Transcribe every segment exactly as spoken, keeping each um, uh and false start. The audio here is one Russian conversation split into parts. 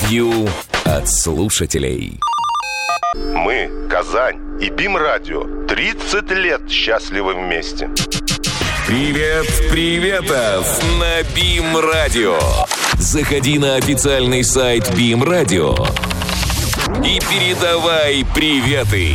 Ревью от слушателей. Мы, Казань и БИМ-радио, тридцать лет счастливы вместе. Привет, приветов на БИМ-радио. Заходи на официальный сайт БИМ-радио и передавай приветы.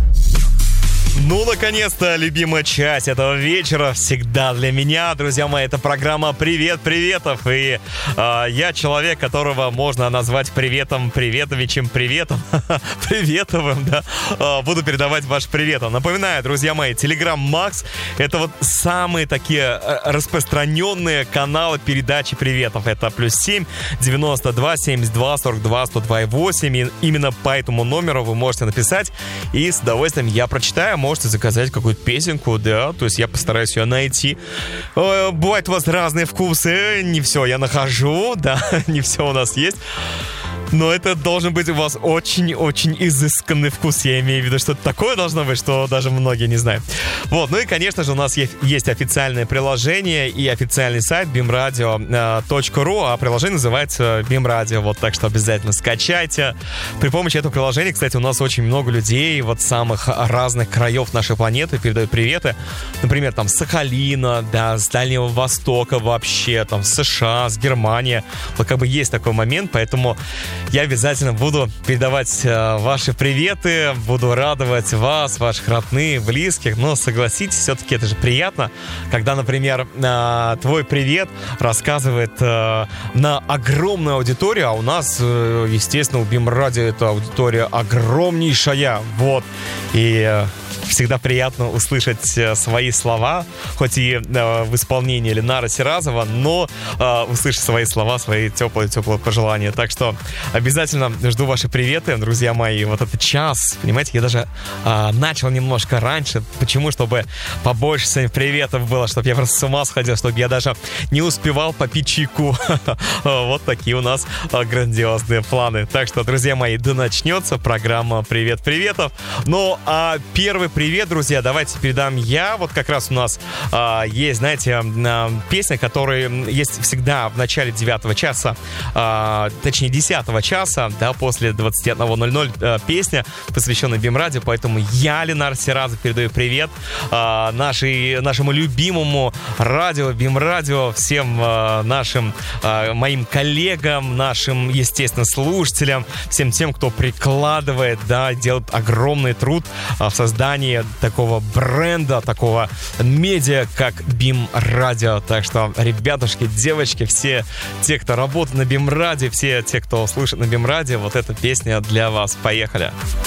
Ну, наконец-то, любимая часть этого вечера всегда для меня, друзья мои, это программа «Привет, приветов». И э, я человек, которого можно назвать приветом, приветовичем, приветом, приветовым, да. Э, буду передавать ваш привет. Напоминаю, друзья мои, Telegram Max — это вот самые такие распространенные каналы передачи приветов. Это плюс семь девяносто два семьдесят два сорок два сто два восемь. И именно по этому номеру вы можете написать, и с удовольствием я прочитаю. Можете заказать какую-то песенку, да, то есть я постараюсь ее найти. Бывают у вас разные вкусы, не все я нахожу, да, не все у нас есть. Но это должен быть у вас очень-очень изысканный вкус. Я имею в виду, что такое должно быть, что даже многие не знают. Вот, ну и, конечно же, у нас есть, есть официальное приложение и официальный сайт би эм радио точка ру, а приложение называется БИМ-радио. Вот, так что обязательно скачайте. При помощи этого приложения, кстати, у нас очень много людей вот самых разных краев нашей планеты передают приветы. Например, там, с Сахалина, да, с Дальнего Востока вообще, там, с США, с Германии. Вот как бы есть такой момент, поэтому я обязательно буду передавать э, ваши приветы, буду радовать вас, ваших родных, близких. Но согласитесь, все-таки это же приятно, когда, например, э, твой привет рассказывает э, на огромную аудиторию, а у нас, э, естественно, у БИМ-радио эта аудитория огромнейшая. Вот. И э, всегда приятно услышать э, свои слова, хоть и э, в исполнении Ленара Сиразова, но э, услышать свои слова, свои теплые-теплые пожелания. Так что обязательно жду ваши приветы, друзья мои. Вот этот час, понимаете, я даже а, начал немножко раньше. Почему? Чтобы побольше сегодня приветов было, чтобы я просто с ума сходил, чтобы я даже не успевал попить чайку. Вот такие у нас грандиозные планы. Так что, друзья мои, да начнется программа «Привет, приветов». Ну, а первый привет, друзья, давайте передам я. Вот как раз у нас а, есть, знаете, а, песня, которая есть всегда в начале девятого часа, а, точнее, десятого часа, да, после двадцать один ноль ноль э, песня, посвященная БИМ-радио, поэтому я, Ленар Сиразов, передаю привет э, нашей, нашему любимому радио, БИМ-радио, всем э, нашим, э, моим коллегам, нашим, естественно, слушателям, всем тем, кто прикладывает, да, делает огромный труд э, в создании такого бренда, такого медиа, как БИМ-радио. Так что, ребятушки, девочки, все те, кто работает на БИМ-радио, все те, кто слушает на БИМ-радио, вот эта песня для вас. Поехали!